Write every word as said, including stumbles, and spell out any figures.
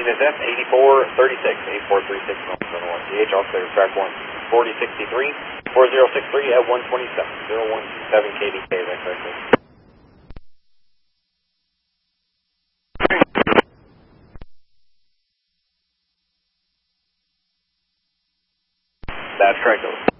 unit F, eighty-four thirty-six, eighty-four thirty-six, North one. D H, all clear, track one, forty sixty-three, four zero six three at one twenty-seven, zero one two seven K D K, that's right. That's correct.